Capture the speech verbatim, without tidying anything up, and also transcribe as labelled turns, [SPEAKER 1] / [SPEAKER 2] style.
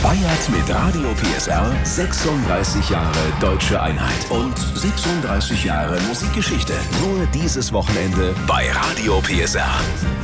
[SPEAKER 1] Feiert mit Radio P S R sechsunddreißig Jahre Deutsche Einheit und sechsunddreißig Jahre Musikgeschichte. Nur dieses Wochenende bei Radio P S R.